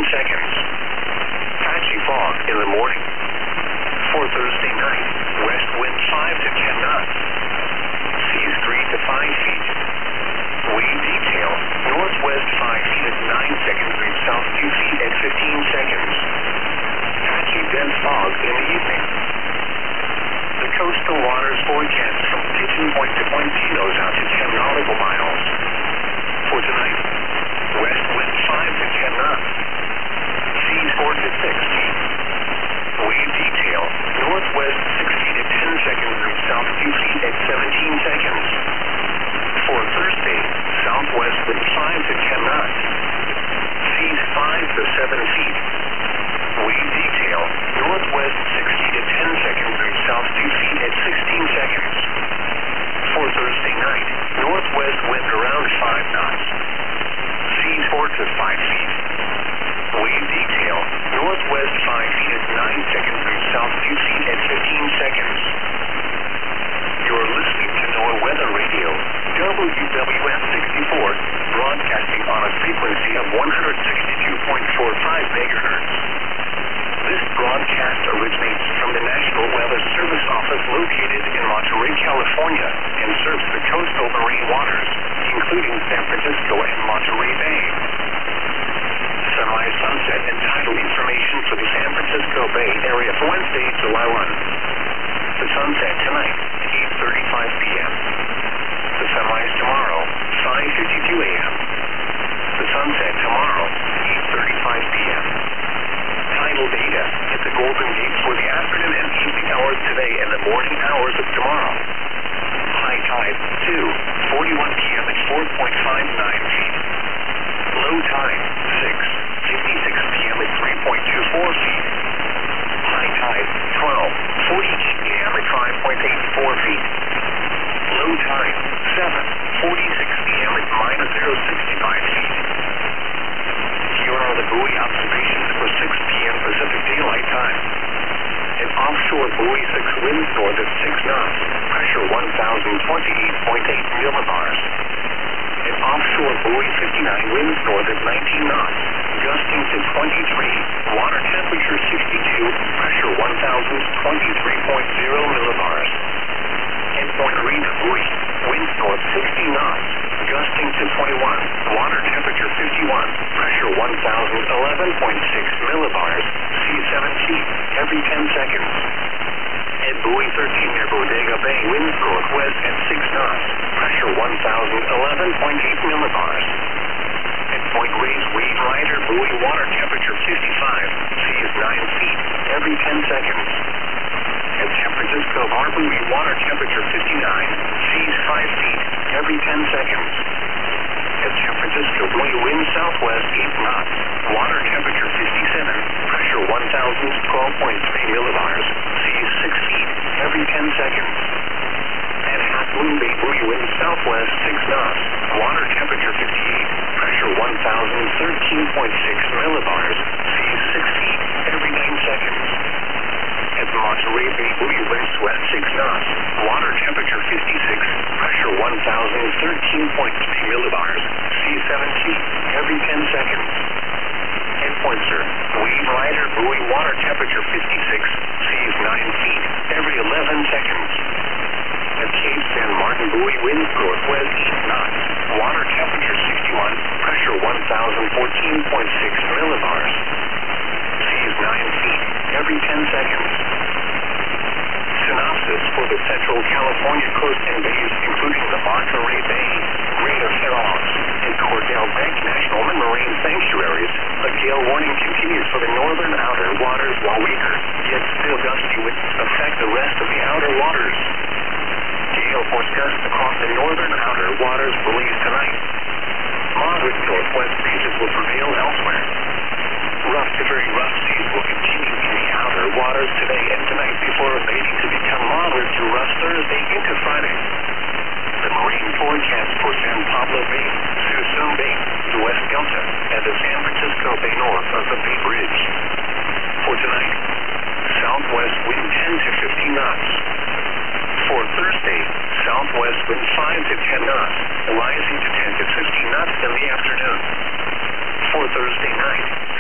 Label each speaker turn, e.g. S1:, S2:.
S1: seconds. Patchy fog in the morning. For Thursday night, west wind 5 to 10 knots. Seas 3 to 5 feet. Wind detail, northwest 5 feet at 9 seconds, wind south 2 feet at 15 seconds. Patchy dense fog in the evening. The coastal waters forecast from Pigeon Point to Point Pinos out to 10 nautical miles. For tonight, west wind 5 to 10 knots. Seas 4 to 6 feet. Wave detail, northwest 6 feet at 10 seconds, wind south 2 feet at 17 seconds. For Thursday, southwest wind 5 to 10 knots. Seas 5 to 7 feet. Wave detail, northwest 6 feet at 10 seconds, wind south 2 feet at 16 seconds. For Thursday night, northwest wind around 5 knots. Seas 4 to 5 feet. Wave detail, northwest 5 feet at 9 seconds, wind south 2 feet at 15 seconds. You're listening to NOAA Weather Radio, WWF 64, broadcasting on a frequency of 162.45 megahertz. This broadcast originates from the National Weather Service Office located in Monterey, California, and serves the coastal marine waters, including San Francisco and Monterey Bay. Sunrise, sunset, and tidal information for the San Francisco Bay Area for Wednesday, July 1. The sunset tonight, 8:35 p.m. The sunrise tomorrow, 5:52 a.m. The sunset tomorrow, 8:35 p.m. Tidal data at the Golden Gate for the afternoon and evening hours today and the morning hours of tomorrow. High tide, 2:41 p.m. at 4.59 feet. Low tide, 6:56 p.m. at 3.24 feet. High tide, 12:48 p.m. at 5.84 feet. Low tide, 7:46 p.m. at -0.65 feet. Here are the buoy observations for 6 p.m. Pacific Daylight Time. An offshore buoy 6 winds north at 6 knots, pressure 1,028.8 millibars. An offshore buoy 59 winds north at 19 knots, gusting to 23, water temperature 62, pressure 1,023.0 millibars. And Point Rita buoy, winds north 60 knots, gusting to 21, water temperature 51, pressure 1,011.6 millibars, seas 7 feet, every 10 seconds. At buoy 13 near Bodega Bay, winds northwest at 6 knots, pressure 1,011.8 millibars. At Point Reyes Wade Rider buoy, water temperature 55, seas 9 feet, every 10 seconds. At San Francisco Harbor buoy, water temperature 59, seas 5 feet, every 10 seconds. At San Francisco buoy, wind southwest 8 knots, water temperature 57, pressure 1,012.3 millibars, seas 6 feet, every 10 seconds. At Half Moon Bay buoy, wind southwest 6 knots, water temperature 58, pressure 1,013.6 millibars, seas 6 feet, every 9 seconds. At Monterey Bay buoy, winds west 6 knots, water temperature 56, pressure 1,013.3 millibars, seas 7 feet, every 10 seconds. At Point Sur, Wade Rider buoy, water temperature 56, seas 9 feet, every 11 seconds. At Cape San Martin buoy, winds northwest 8 knots, water temperature 61, pressure 1,014.6 millibars, seas 9 feet, every 10 seconds. Synopsis for the Central California coast and bays, including the Monterey Bay, Greater Fairmont, and Cordell Bank National Marine Sanctuaries. A gale warning continues for the northern outer waters, while weaker, yet still gusty winds affect the rest of the outer waters. Gale force gusts across the northern outer waters released tonight. Moderate northwest breezes will prevail elsewhere. Rough to very rough seas will continue in the outer waters today and tonight before abating to become moderate to rough Thursday into Friday. The marine forecast for San Pablo Bay, Suisun Bay, the West Delta, and the San Francisco Bay north of the Bay Bridge. For tonight, southwest wind 10 to 15 knots. For Thursday, southwest wind 5 to 10 knots, rising to 10 to 15 knots in the afternoon. For Thursday night,